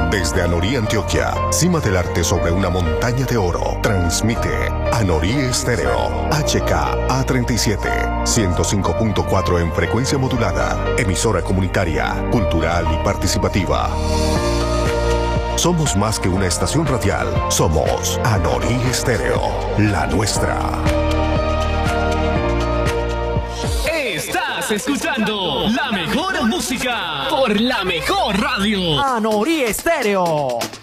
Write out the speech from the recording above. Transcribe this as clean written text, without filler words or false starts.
Desde Anorí, Antioquia, cima del arte sobre una montaña de oro, transmite Anorí Estéreo, HKA37, 105.4 en frecuencia modulada, emisora comunitaria, cultural y participativa. Somos más que una estación radial, somos Anorí Estéreo, la nuestra. Estás escuchando la mejor música por la mejor radio. Anorí Estéreo.